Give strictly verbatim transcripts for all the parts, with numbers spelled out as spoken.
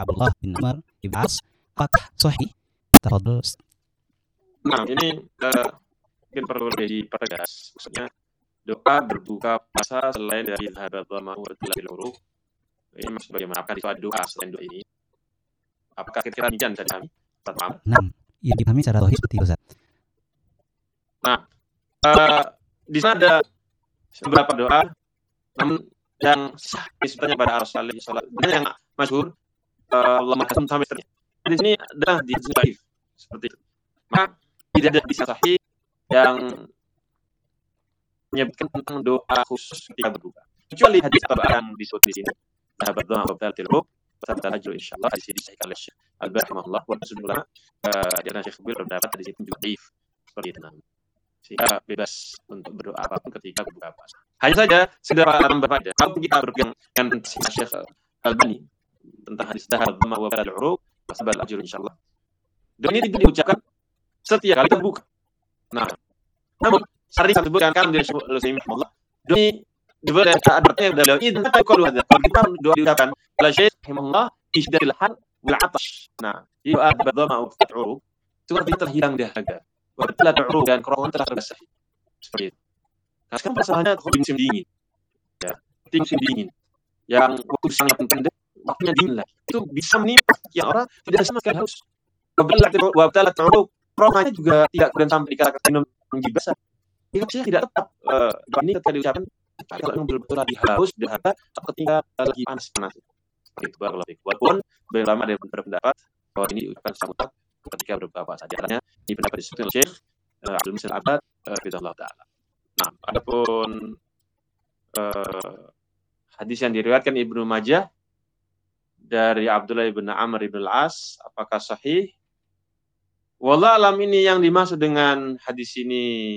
Abdullah bin Umar bin As. Apakah sahih? Tafadhol. Nah, ini uh, mungkin perlu lebih dipertegas. Maksudnya doa berbuka puasa selain dari hadza dhamma wa tilal uruk. Ini maksud bagaimana? Apakah itu ada doa selain doa ini? Apakah kira-kira demikian bisa dipahami? Maaf. Nah, yang dipahami secara zahir seperti itu, Ustaz. Nah, uh, di sana ada beberapa doa, namun yang sah disebutnya pada Rasulullah sallallahu alaihi wasallam yang masyhur, uh, Allahumma kasum sampai seterusnya. Di sini adalah di dhaif seperti itu. Maka tidak ada hadis sahih yang menyebutkan tentang doa khusus ketika berbuka. Kecuali hadis atau yang disebut di sini. Sahabat doa Abdul Tiluk, sahabat Al-Ajru insyaallah hadis ini disahihkan oleh Syekh Al-Albani rahimahullah wa rasulullah. Eh dan Syekh Bukhari berpendapat hadis itu juga dhaif seperti itu. Sehingga bebas untuk berdoa apapun ketika berbuka puasa. Hanya saja sekedar berfaedah. Kalau kita berpegang dengan Syekh Al-Albani tentang hadis sahabat doa Abdul Tiluk, sahabat Al-Ajru insyaallah. Dan ini tidak diucapkan setiap kali berbuka. Nah, namun sering disebutkan kan dari Syekh Al-Albani ini diberi adanya dalam ini kalau ada kalau kita doa diucapkan oleh Syekh rahimahullah isdil hal wal atash. Nah, doa berdoma uruk itu artinya telah hilang dahaga. Telah uruk dan kerongkongan telah terbasah. Seperti itu. Nah, sekarang masalahnya di musim dingin. Ya, di musim dingin. Yang waktu sangat pendek, waktunya dingin lagi. Itu bisa menimpa yang orang tidak sama sekali haus. Apabila wabtala uruk, kerongkongannya juga tidak kemudian sampai dikatakan minum basah. Ini maksudnya tidak tepat. Uh, ini ketika diucapkan kalau yang betul-betul lagi haus, dahaga, atau ketika lagi panas-panas. Seperti itu, barakallahu. Walaupun beberapa ada berpendapat bahwa ini ucapan secara ketika berbuka puasa. Di antaranya ini pendapat disebutkan oleh Syekh uh, Abdul Muhsin Al-Abbad hafizahullah taala. Nah, adapun uh, hadis yang diriwayatkan Ibnu Majah dari Abdullah bin Amr bin Al-As, apakah sahih? Wallah alam, ini yang dimaksud dengan hadis ini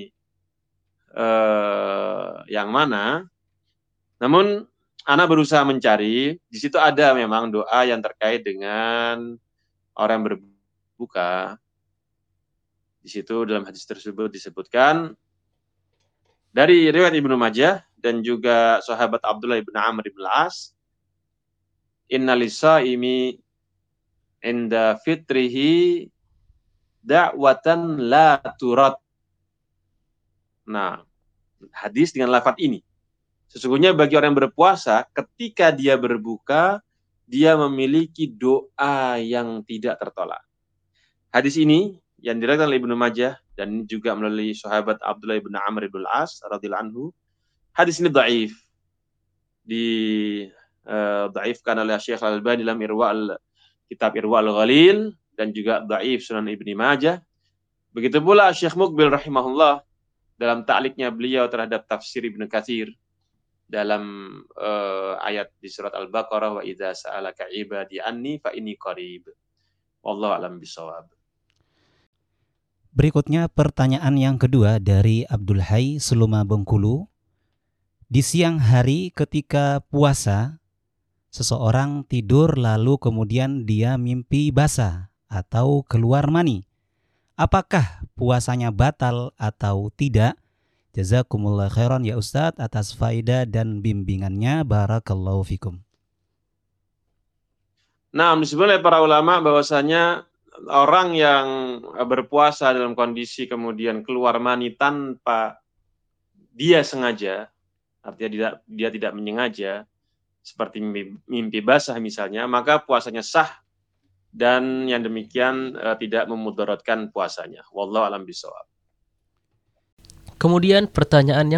Uh, yang mana, namun ana berusaha mencari, di situ ada memang doa yang terkait dengan orang yang berbuka. Di situ dalam hadis tersebut disebutkan dari riwayat Ibnu Majah dan juga sahabat Abdullah bin Amr bin Al-As, inna lisaimi inda fitrihi da'watan la turat. Nah, hadis dengan lafaz ini. Sesungguhnya bagi orang yang berpuasa, ketika dia berbuka, dia memiliki doa yang tidak tertolak. Hadis ini yang diriwayatkan oleh Ibnu Majah dan juga melalui sahabat Abdullah bin Amr bin Al-As radhiyallahu anhu. Hadis ini dhaif. Di uh, dhaifkan oleh Syekh Al-Albani dalam Irwa' kitab Irwa' Al-Ghalil dan juga dhaif Sunan Ibnu Majah. Begitu pula Syekh Muqbil rahimahullah dalam ta'liqnya beliau terhadap tafsir Ibnu Katsir dalam uh, ayat di surat Al-Baqarah, wa idza sa'alaka 'ibadi anni fa inni qarib. Wallahu a'lam bishawab. Berikutnya pertanyaan yang kedua dari Abdul Hai Seluma Bengkulu. Di siang hari ketika puasa, seseorang tidur lalu kemudian dia mimpi basah atau keluar mani. Apakah puasanya batal atau tidak? Jazakumullah khairan ya Ustadz atas faedah dan bimbingannya. Barakallahu fikum. Nah, disebut oleh para ulama bahwasanya orang yang berpuasa dalam kondisi kemudian keluar mani tanpa dia sengaja, artinya tidak, dia tidak menyengaja, seperti mimpi, mimpi basah misalnya, maka puasanya sah. Dan yang demikian uh, tidak memudaratkan puasanya. Wallahu a'lam bishawab. Kemudian pertanyaan yang